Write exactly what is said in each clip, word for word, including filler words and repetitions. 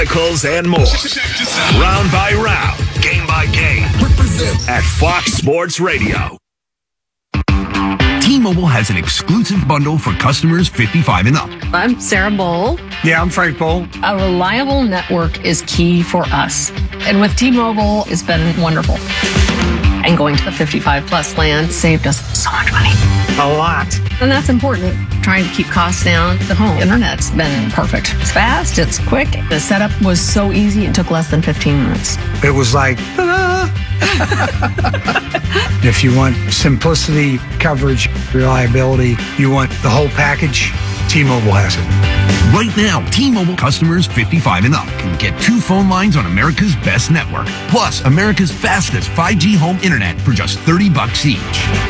articles, and more. Round by round, game by game. At Fox Sports Radio. T-Mobile has an exclusive bundle for customers fifty-five and up. I'm Sarah Bowl. Yeah, I'm Frank Bowl. A reliable network is key for us. And with T-Mobile, it's been wonderful. And going to the fifty-five plus plan saved us so much money. A lot. And that's important. Trying to keep costs down. The home internet's been perfect. It's fast, it's quick. The setup was so easy, it took less than fifteen minutes. It was like, ta-da! If you want simplicity, coverage, reliability, you want the whole package, T-Mobile has it. Right now, T-Mobile customers fifty-five and up can get two phone lines on America's best network, plus America's fastest five G home internet for just thirty bucks each.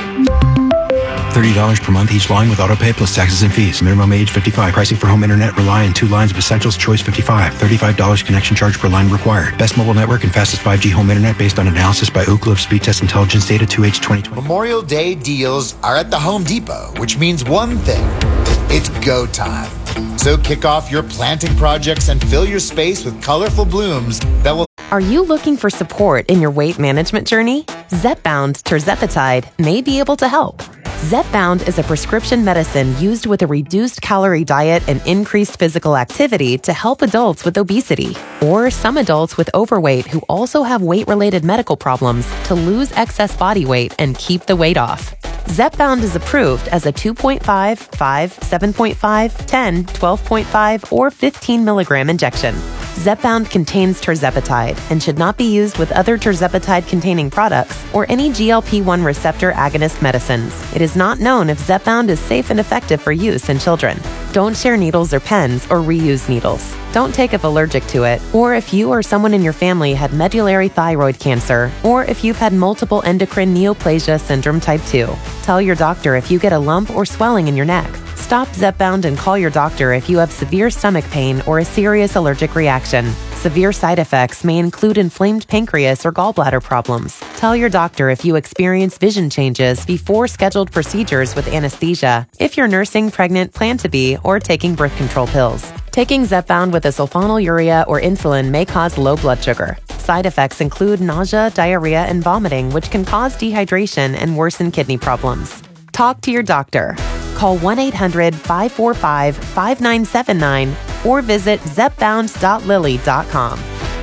thirty dollars per month each line with autopay plus taxes and fees. Minimum age fifty-five. Pricing for home internet rely on two lines of Essentials Choice fifty-five. thirty-five dollars connection charge per line required. Best mobile network and fastest five G home internet based on analysis by Ookla of Speed Test Intelligence data two H twenty twenty. Memorial Day deals are at the Home Depot, which means one thing. It's go time. So kick off your planting projects and fill your space with colorful blooms that will... Are you looking for support in your weight management journey? Zepbound tirzepatide may be able to help. Zepbound is a prescription medicine used with a reduced calorie diet and increased physical activity to help adults with obesity or some adults with overweight who also have weight-related medical problems to lose excess body weight and keep the weight off. Zepbound is approved as a two point five, five, seven point five, ten, twelve point five, or fifteen milligram injection. Zepbound contains tirzepatide and should not be used with other tirzepatide-containing products or any G L P one receptor agonist medicines. It is not known if Zepbound is safe and effective for use in children. Don't share needles or pens or reuse needles. Don't take if allergic to it, or if you or someone in your family had medullary thyroid cancer, or if you've had multiple endocrine neoplasia syndrome type two. Tell your doctor if you get a lump or swelling in your neck. Stop Zepbound and call your doctor if you have severe stomach pain or a serious allergic reaction. Severe side effects may include inflamed pancreas or gallbladder problems. Tell your doctor if you experience vision changes before scheduled procedures with anesthesia, if you're nursing, pregnant, plan to be, or taking birth control pills. Taking Zepbound with a sulfonylurea or insulin may cause low blood sugar. Side effects include nausea, diarrhea, and vomiting, which can cause dehydration and worsen kidney problems. Talk to your doctor. Call one eight hundred, five four five, five nine seven nine or visit zepbound dot lilly dot com.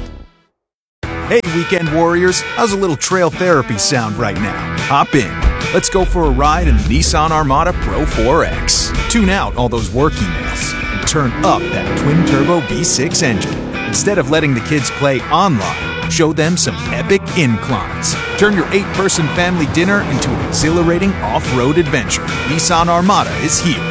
Hey, weekend warriors, how's a little trail therapy sound right now? Hop in. Let's go for a ride in the Nissan Armada Pro four X. Tune out all those work emails and turn up that twin-turbo V six engine. Instead of letting the kids play online, show them some epic inclines. Turn your eight-person family dinner into an exhilarating off-road adventure. Nissan Armada is here.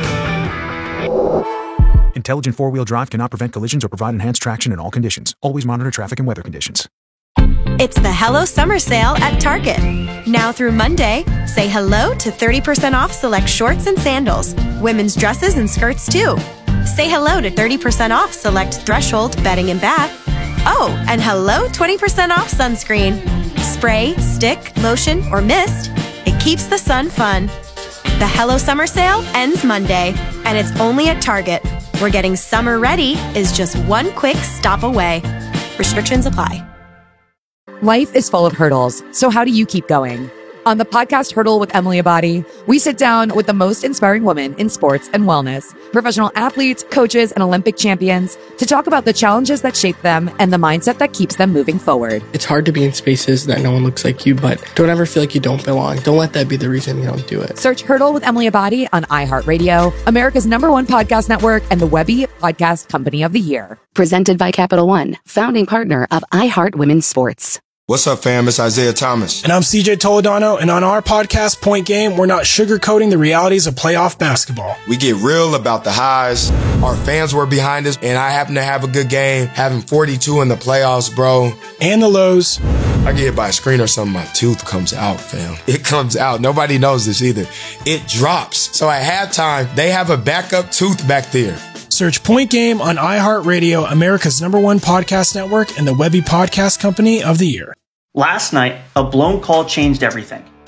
Intelligent four-wheel drive cannot prevent collisions or provide enhanced traction in all conditions. Always monitor traffic and weather conditions. It's the Hello Summer Sale at Target. Now through Monday, say hello to thirty percent off select shorts and sandals, women's dresses and skirts too. Say hello to thirty percent off select Threshold bedding and bath. Oh, and hello twenty percent off sunscreen. Spray, stick, lotion, or mist, it keeps the sun fun. The Hello Summer Sale ends Monday, and it's only at Target, where getting summer ready is just one quick stop away. Restrictions apply. Life is full of hurdles, so how do you keep going? On the podcast Hurdle with Emily Abadi, we sit down with the most inspiring women in sports and wellness, professional athletes, coaches, and Olympic champions to talk about the challenges that shape them and the mindset that keeps them moving forward. It's hard to be in spaces that no one looks like you, but don't ever feel like you don't belong. Don't let that be the reason you don't do it. Search Hurdle with Emily Abadi on iHeartRadio, America's number one podcast network, and the Webby Podcast Company of the Year. Presented by Capital One, founding partner of iHeart Women's Sports. What's up, fam? It's Isaiah Thomas. And I'm C J Toledano, and on our podcast, Point Game, we're not sugarcoating the realities of playoff basketball. We get real about the highs. Our fans were behind us, and I happen to have a good game, having forty-two in the playoffs, bro. And the lows. I get hit by a screen or something, my tooth comes out, fam. It comes out. Nobody knows this either. It drops. So at halftime, they have a backup tooth back there. Search Point Game on iHeartRadio, America's number one podcast network, and the Webby Podcast Company of the Year. Last night, a blown call changed everything.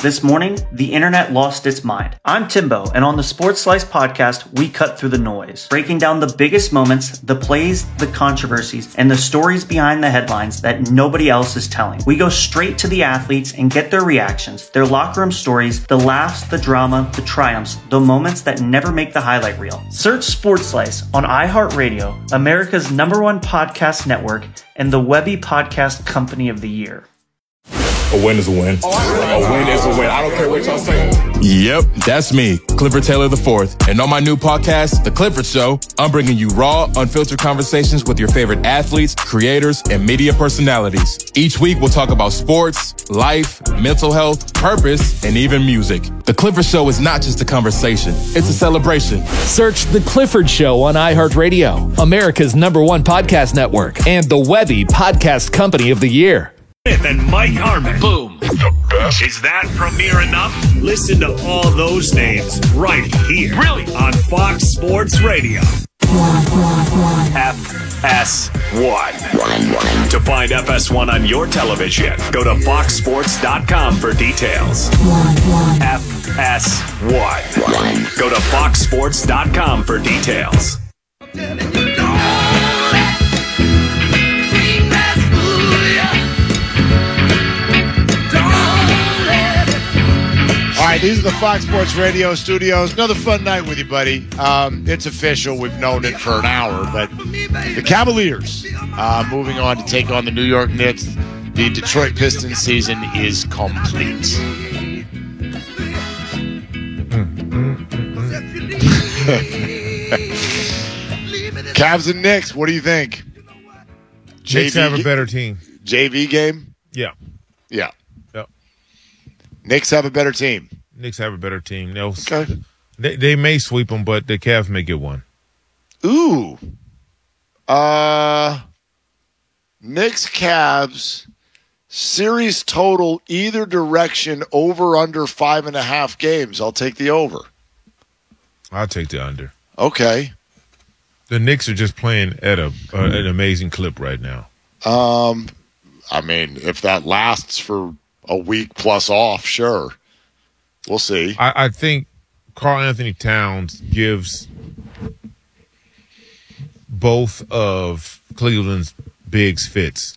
This morning, the internet lost its mind. I'm Timbo, and on the Sports Slice podcast, we cut through the noise, breaking down the biggest moments, the plays, the controversies, and the stories behind the headlines that nobody else is telling. We go straight to the athletes and get their reactions, their locker room stories, the laughs, the drama, the triumphs, the moments that never make the highlight reel. Search Sports Slice on iHeartRadio, America's number one podcast network, and the Webby Podcast Company of the Year. A win is a win. A win is a win. I don't care what y'all say. Yep, that's me, Clifford Taylor the fourth. And on my new podcast, The Clifford Show, I'm bringing you raw, unfiltered conversations with your favorite athletes, creators, and media personalities. Each week, we'll talk about sports, life, mental health, purpose, and even music. The Clifford Show is not just a conversation, it's a celebration. Search The Clifford Show on iHeartRadio, America's number one podcast network, and the Webby Podcast Company of the Year. Smith and Mike Harmon. Boom. The best. Is that premiere enough? Listen to all those names right here. Really? On Fox Sports Radio. F S one. To find F S one on your television, go to fox sports dot com for details. F S one. Go to fox sports dot com for details. All right, these are the Fox Sports Radio studios. Another fun night with you, buddy. Um, it's official. We've known it for an hour, but the Cavaliers uh, moving on to take on the New York Knicks. The Detroit Pistons season is complete. Cavs and Knicks, what do you think? Knicks have a better team. J V game? Yeah. Yeah. Yep. Knicks have a better team. Knicks have a better team. They'll, okay. They, they may sweep them, but the Cavs may get one. Ooh. Uh, Knicks, Cavs, series total either direction, over, under five and a half games. I'll take the over. I'll take the under. Okay. The Knicks are just playing at a uh, an amazing clip right now. Um, I mean, if that lasts for a week plus off, sure. We'll see. I, I think Karl Anthony Towns gives both of Cleveland's bigs fits.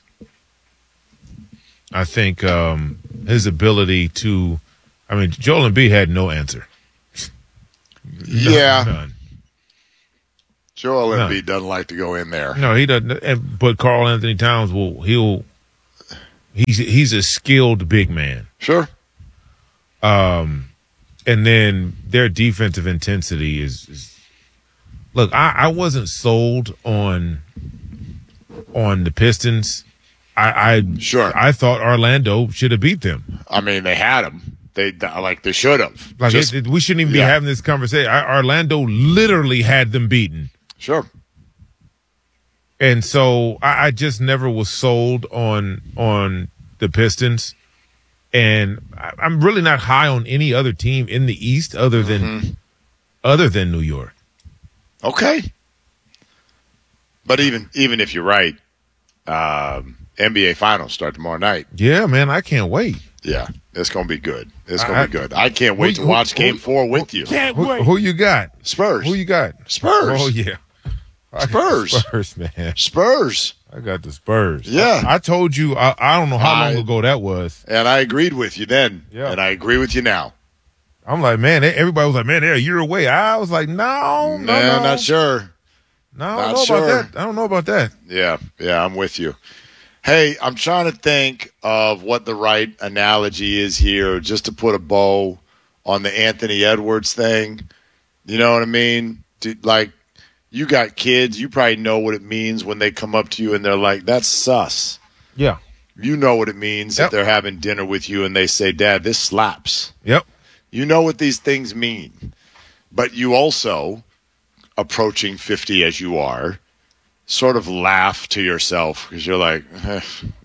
I think um, his ability to, I mean, Joel Embiid had no answer. Yeah. None. Joel None. Embiid doesn't like to go in there. No, he doesn't. And, but Karl Anthony Towns will, he'll, he's, he's a skilled big man. Sure. Um, and then their defensive intensity is, is look, I, I wasn't sold on, on the Pistons. I, I, sure. I thought Orlando should have beat them. I mean, they had them. They like they should have. Like Just, it, it, we shouldn't even yeah. be having this conversation. I, Orlando literally had them beaten. Sure. And so I, I just never was sold on on the Pistons, and I, I'm really not high on any other team in the East other than mm-hmm. other than New York. Okay. But even even if you're right, um, N B A Finals start tomorrow night. Yeah, man, I can't wait. Yeah, it's gonna be good. It's gonna I, be good. I can't wait who, to watch who, Game who, Four with who, you. Can't who, wait. Who you got? Spurs. Who you got? Spurs. Oh yeah. Spurs. Spurs, man. Spurs. I got the Spurs. Yeah. I, I told you, I, I don't know how I, long ago that was. And I agreed with you then. Yeah. And I agree with you now. I'm like, man, they, everybody was like, man, they're a year away. I was like, no, no, nah, no. not sure. No, I don't not know sure. about that. I don't know about that. Yeah, yeah, I'm with you. Hey, I'm trying to think of what the right analogy is here, just to put a bow on the Anthony Edwards thing. You know what I mean? Dude, like, you got kids, you probably know what it means when they come up to you and they're like, that's sus. Yeah. You know what it means Yep. if they're having dinner with you and they say, Dad, this slaps. Yep. You know what these things mean. But you also, approaching fifty as you are, sort of laugh to yourself because you're like, eh.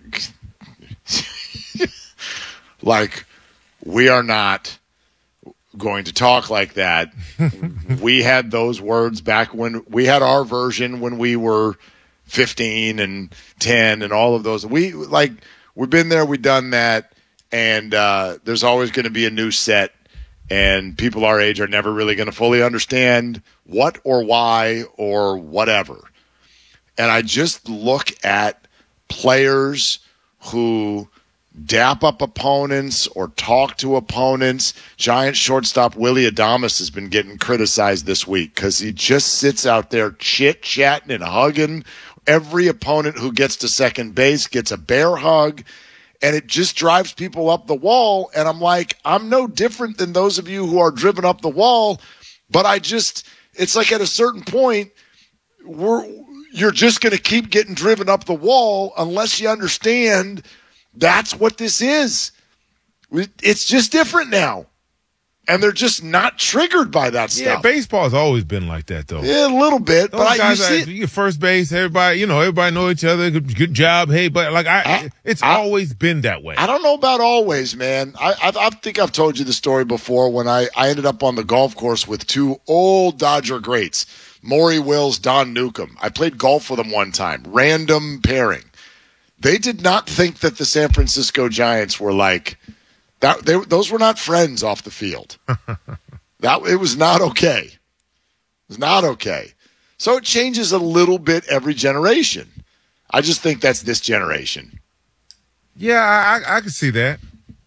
like, we are not going to talk like that. We had those words back when we had our version when we were fifteen and ten and all of those. We like, we've been there, we've done that. and uh, there's always going to be a new set, and people our age are never really going to fully understand what or why or whatever. And I just look at players who dap up opponents or talk to opponents. Giant shortstop Willie Adames has been getting criticized this week because he just sits out there chit-chatting and hugging. Every opponent who gets to second base gets a bear hug, and it just drives people up the wall. And I'm like, I'm no different than those of you who are driven up the wall, but I just, it's like at a certain point, we're, you're just going to keep getting driven up the wall unless you understand that's what this is. It's just different now. And they're just not triggered by that stuff. Yeah, baseball's always been like that, though. Yeah, a little bit. Those but guys, I, you are, see you first base, everybody, you know, everybody know each other. Good, good job. Hey, but like, I, I it's I, always been that way. I don't know about always, man. I, I, I think I've told you the story before when I, I ended up on the golf course with two old Dodger greats, Maury Wills, Don Newcomb. I played golf with them one time. Random pairing. They did not think that the San Francisco Giants were like that. They, those were not friends off the field. That it was not okay. It was not okay. So it changes a little bit every generation. I just think that's this generation. Yeah, I, I, I can see that,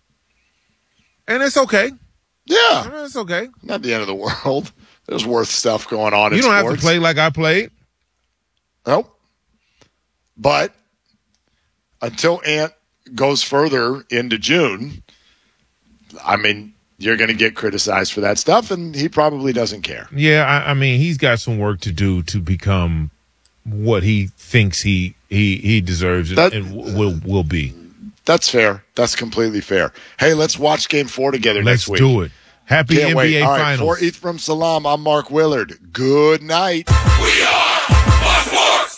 and it's okay. Yeah, it's okay. Not the end of the world. There's worse stuff going on. You in don't sports. have to play like I played. Nope. But until Ant goes further into June, I mean, you're going to get criticized for that stuff, and he probably doesn't care. Yeah, I, I mean, he's got some work to do to become what he thinks he he, he deserves and, that, and will will be. That's fair. That's completely fair. Hey, let's watch Game Four together let's next week. Let's do it. Happy Can't N B A wait. All right, Finals. for Ephraim Salam, I'm Mark Willard. Good night. We are Fox Sports.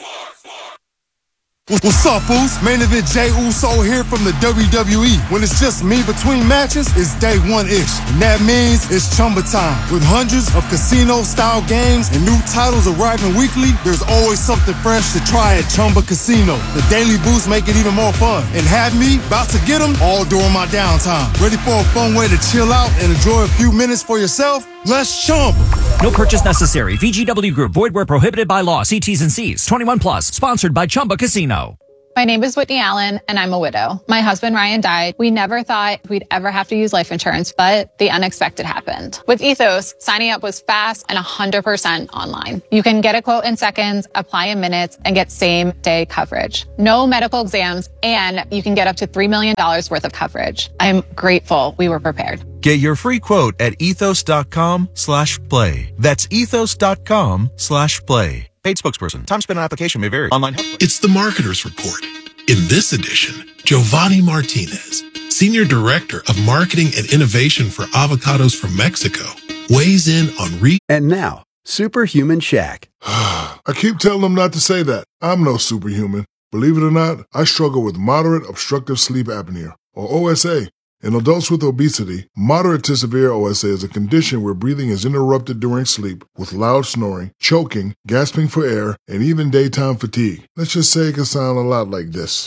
What's up, Foos? Main event Jay Uso here from the W W E. When it's just me between matches, it's day one-ish. And that means it's Chumba time. With hundreds of casino-style games and new titles arriving weekly, there's always something fresh to try at Chumba Casino. The daily boosts make it even more fun. And have me about to get them all during my downtime. Ready for a fun way to chill out and enjoy a few minutes for yourself? Let's Chumba. No purchase necessary. V G W Group. Void where prohibited by law. See T's and C's. twenty-one plus. Sponsored by Chumba Casino. My name is Whitney Allen, and I'm a widow. My husband, Ryan, died. We never thought we'd ever have to use life insurance, but the unexpected happened. With Ethos, signing up was fast and one hundred percent online. You can get a quote in seconds, apply in minutes, and get same-day coverage. No medical exams, and you can get up to three million dollars worth of coverage. I'm grateful we were prepared. Get your free quote at ethos.com slash play. That's ethos.com slash play. Paid spokesperson. Time spent on application may vary. Online help. It's the Marketer's Report. In this edition, Giovanni Martinez, Senior Director of Marketing and Innovation for Avocados from Mexico, weighs in on re- And now, Superhuman Shaq. I keep telling them not to say that. I'm no superhuman. Believe it or not, I struggle with moderate obstructive sleep apnea, or O S A. In adults with obesity, moderate to severe O S A is a condition where breathing is interrupted during sleep with loud snoring, choking, gasping for air, and even daytime fatigue. Let's just say it can sound a lot like this.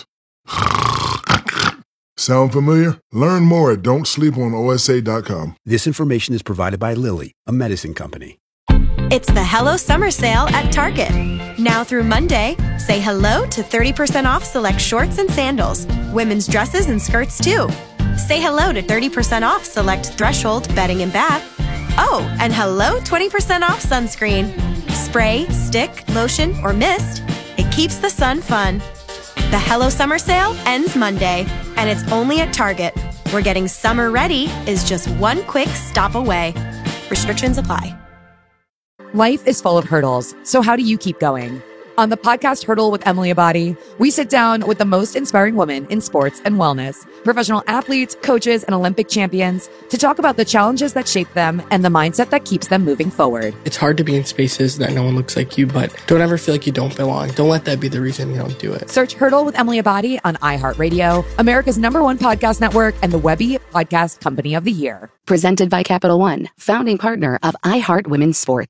Sound familiar? Learn more at don't sleep on O S A dot com. This information is provided by Lilly, a medicine company. It's the Hello Summer Sale at Target. Now through Monday, say hello to thirty percent off select shorts and sandals, women's dresses and skirts too. Say hello to thirty percent off select Threshold bedding and bath. Oh, and hello twenty percent off sunscreen. Spray, stick, lotion, or mist, it keeps the sun fun. The Hello Summer Sale ends Monday, and it's only at Target, where getting summer ready is just one quick stop away. Restrictions apply. Life is full of hurdles, so how do you keep going? On the podcast Hurdle with Emily Abadi, we sit down with the most inspiring women in sports and wellness, professional athletes, coaches, and Olympic champions to talk about the challenges that shape them and the mindset that keeps them moving forward. It's hard to be in spaces that no one looks like you, but don't ever feel like you don't belong. Don't let that be the reason you don't do it. Search Hurdle with Emily Abadi on iHeartRadio, America's number one podcast network, and the Webby Podcast Company of the Year. Presented by Capital One, founding partner of iHeart Women's Sports.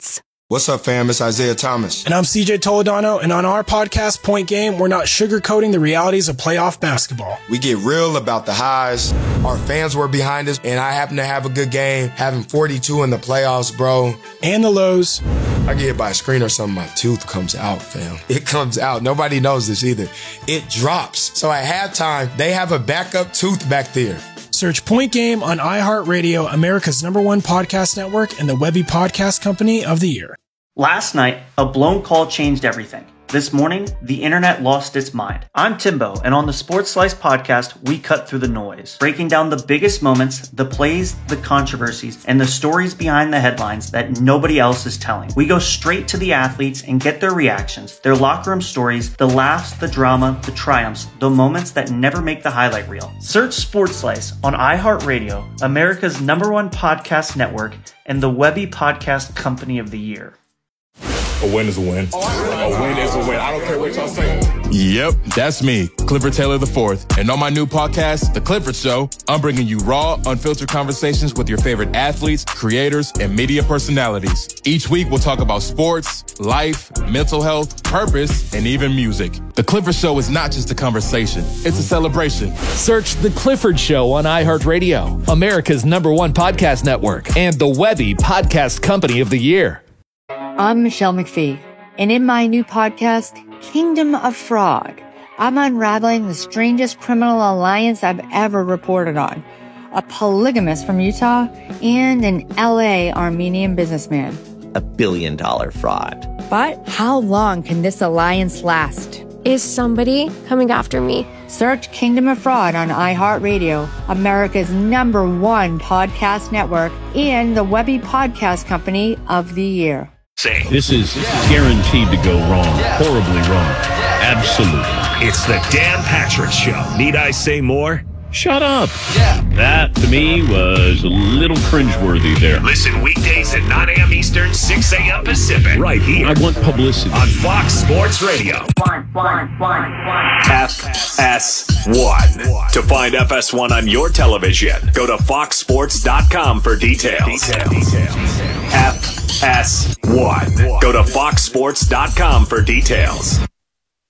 What's up, fam? It's Isaiah Thomas. And I'm C J Toledano, and on our podcast, Point Game, we're not sugarcoating the realities of playoff basketball. We get real about the highs. Our fans were behind us, and I happen to have a good game, having forty-two in the playoffs, bro. And the lows. I get hit by a screen or something, my tooth comes out, fam. It comes out. Nobody knows this either. It drops. So at halftime, they have a backup tooth back there. Search Point Game on iHeartRadio, America's number one podcast network, and the Webby Podcast Company of the Year. Last night, a blown call changed everything. This morning, the internet lost its mind. I'm Timbo, and on the Sports Slice podcast, we cut through the noise, breaking down the biggest moments, the plays, the controversies, and the stories behind the headlines that nobody else is telling. We go straight to the athletes and get their reactions, their locker room stories, the laughs, the drama, the triumphs, the moments that never make the highlight reel. Search Sports Slice on iHeartRadio, America's number one podcast network, and the Webby Podcast Company of the Year. A win is a win. A win is a win. I don't care what y'all say. Yep, that's me, Clifford Taylor the fourth. And on my new podcast, The Clifford Show, I'm bringing you raw, unfiltered conversations with your favorite athletes, creators, and media personalities. Each week, we'll talk about sports, life, mental health, purpose, and even music. The Clifford Show is not just a conversation, it's a celebration. Search The Clifford Show on iHeartRadio, America's number one podcast network, and the Webby Podcast Company of the Year. I'm Michelle McPhee, and in my new podcast, Kingdom of Fraud, I'm unraveling the strangest criminal alliance I've ever reported on. A polygamist from Utah and an L A Armenian businessman. A billion dollar fraud. But how long can this alliance last? Is somebody coming after me? Search Kingdom of Fraud on iHeartRadio, America's number one podcast network, and the Webby Podcast Company of the Year. This is guaranteed to go wrong, horribly wrong. Absolutely. It's the Dan Patrick Show. Need I say more? Shut up. Yeah. That, to me, was a little cringeworthy there. Listen weekdays at nine a.m. Eastern, six a.m. Pacific. Right here. I want publicity. On Fox Sports Radio. One, one, one, one. F S one. To find F S one on your television, go to fox sports dot com for details. Details. F S one. Go to fox sports dot com for details.